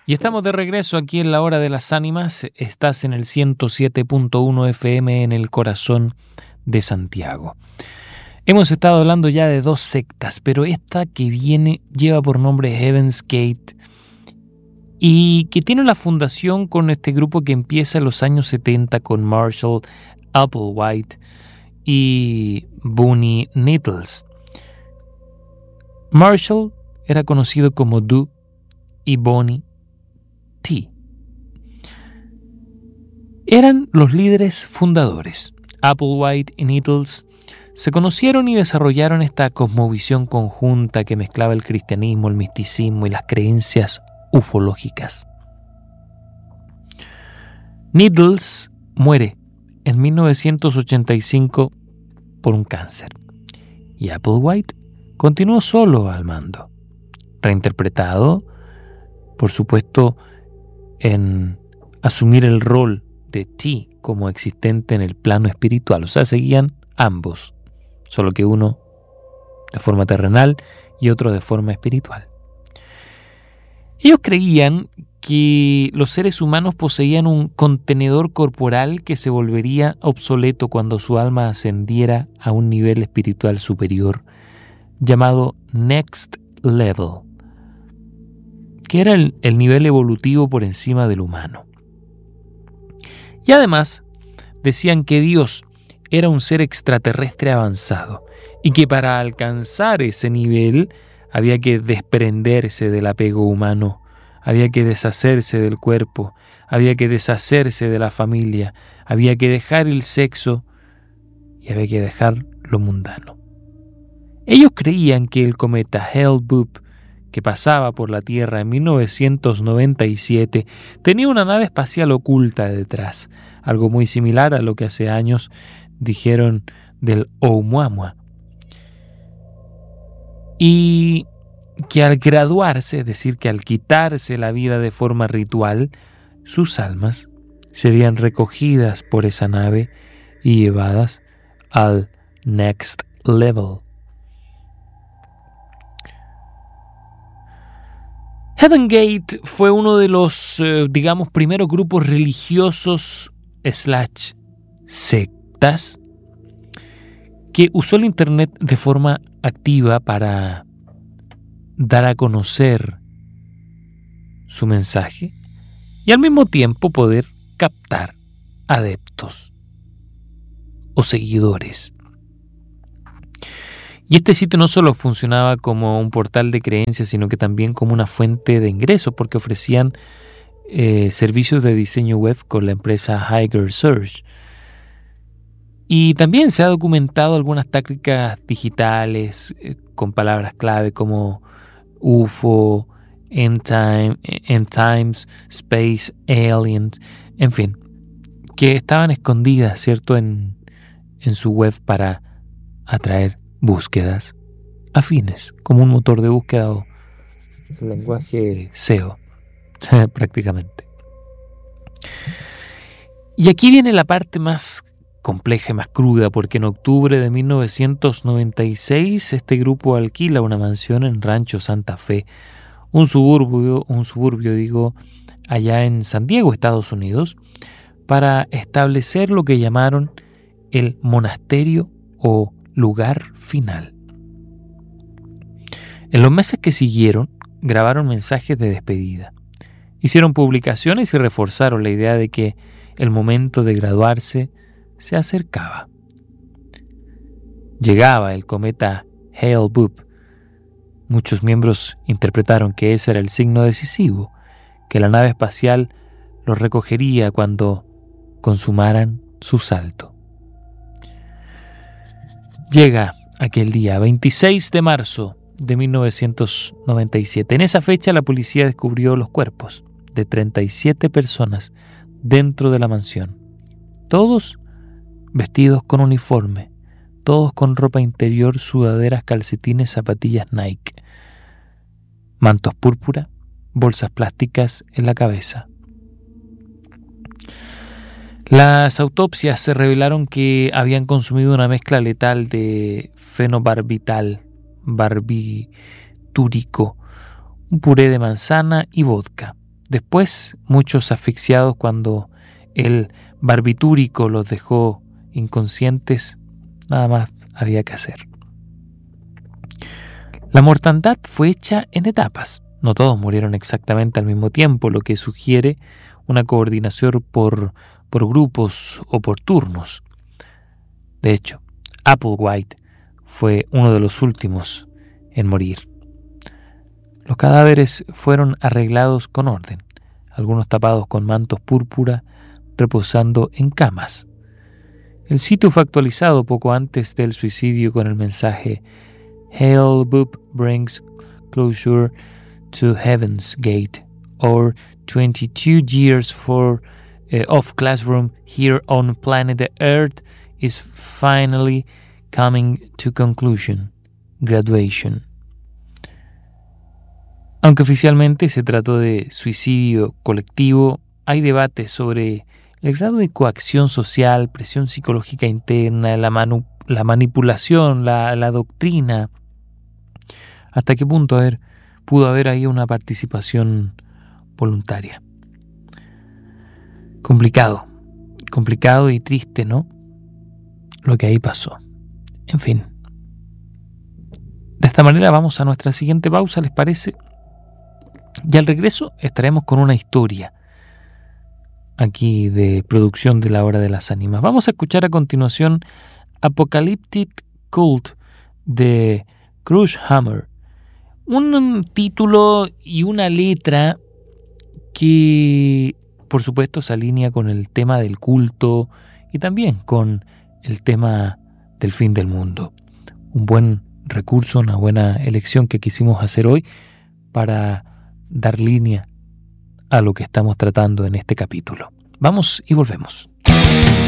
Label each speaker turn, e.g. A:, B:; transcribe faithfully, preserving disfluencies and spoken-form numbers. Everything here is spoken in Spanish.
A: Y estamos de regreso aquí en la Hora de las Ánimas. Estás en el ciento siete punto uno F M en el corazón de Santiago. Hemos estado hablando ya de dos sectas, pero esta que viene lleva por nombre Heaven's Gate y que tiene una fundación con este grupo que empieza en los años setenta con Marshall Applewhite y Bonnie Needles. Marshall era conocido como Do y Bonnie T. Eran los líderes fundadores. Applewhite y Needles se conocieron y desarrollaron esta cosmovisión conjunta que mezclaba el cristianismo, el misticismo y las creencias ufológicas. Needles muere en mil novecientos ochenta y cinco por un cáncer y Applewhite continuó solo al mando, reinterpretado, por supuesto, en asumir el rol de T como existente en el plano espiritual. O sea, seguían ambos, solo que uno de forma terrenal y otro de forma espiritual. Ellos creían que los seres humanos poseían un contenedor corporal que se volvería obsoleto cuando su alma ascendiera a un nivel espiritual superior, llamado Next Level, que era el, el nivel evolutivo por encima del humano. Y además decían que Dios era un ser extraterrestre avanzado y que para alcanzar ese nivel había que desprenderse del apego humano, había que deshacerse del cuerpo, había que deshacerse de la familia, había que dejar el sexo y había que dejar lo mundano. Ellos creían que el cometa Hale-Bopp, que pasaba por la Tierra en mil novecientos noventa y siete, tenía una nave espacial oculta detrás, algo muy similar a lo que hace años dijeron del Oumuamua. Y que al graduarse, es decir, que al quitarse la vida de forma ritual, sus almas serían recogidas por esa nave y llevadas al Next Level. Heaven Gate fue uno de los, eh, digamos, primeros grupos religiosos slash sectas que usó el Internet de forma activa para dar a conocer su mensaje y al mismo tiempo poder captar adeptos o seguidores. Y este sitio no solo funcionaba como un portal de creencias, sino que también como una fuente de ingresos, porque ofrecían eh, servicios de diseño web con la empresa Higher Search. Y también se ha documentado algunas tácticas digitales eh, con palabras clave como U F O, End, time, End Times, Space, Aliens, en fin, que estaban escondidas, ¿cierto?, en, en su web para atraer búsquedas afines, como un motor de búsqueda o lenguaje S E O, prácticamente. Y aquí viene la parte más compleja y más cruda, porque en octubre de mil novecientos noventa y seis este grupo alquila una mansión en Rancho Santa Fe, un suburbio, un suburbio digo, allá en San Diego, Estados Unidos, para establecer lo que llamaron el monasterio o lugar final. En los meses que siguieron, grabaron mensajes de despedida, hicieron publicaciones y reforzaron la idea de que el momento de graduarse se acercaba. Llegaba el cometa Hale-Bopp. Muchos miembros interpretaron que ese era el signo decisivo, que la nave espacial los recogería cuando consumaran su salto. Llega aquel día, veintiséis de marzo de mil novecientos noventa y siete. En esa fecha la policía descubrió los cuerpos de treinta y siete personas dentro de la mansión. Todos vestidos con uniforme, todos con ropa interior, sudaderas, calcetines, zapatillas Nike, mantos púrpura, bolsas plásticas en la cabeza. Las autopsias se revelaron que habían consumido una mezcla letal de fenobarbital, barbitúrico, un puré de manzana y vodka. después muchos asfixiados cuando el barbitúrico los dejó inconscientes. Nada más había que hacer. La mortandad fue hecha en etapas. No todos murieron exactamente al mismo tiempo, lo que sugiere una coordinación por, por grupos o por turnos. De hecho, Applewhite fue uno de los últimos en morir. Los cadáveres fueron arreglados con orden, algunos tapados con mantos púrpura, reposando en camas. El sitio fue actualizado poco antes del suicidio con el mensaje "Hail Boop brings closure to Heaven's Gate", or twenty-two years for uh, of classroom here on planet Earth is finally coming to conclusion. Graduation. Aunque oficialmente se trató de suicidio colectivo, hay debates sobre el grado de coacción social, presión psicológica interna, la, manu- la manipulación, la, la doctrina. ¿Hasta qué punto a ver, pudo haber ahí una participación voluntaria? Complicado, complicado y triste, ¿no? Lo que ahí pasó. En fin. De esta manera vamos a nuestra siguiente pausa, ¿les parece? Y al regreso estaremos con una historia aquí de producción de la Hora de las Ánimas. Vamos a escuchar a continuación Apocalyptic Cult de Crush Hammer. Un título y una letra que, por supuesto, se alinea con el tema del culto y también con el tema del fin del mundo. Un buen recurso, una buena elección que quisimos hacer hoy para dar línea a lo que estamos tratando en este capítulo. Vamos y volvemos.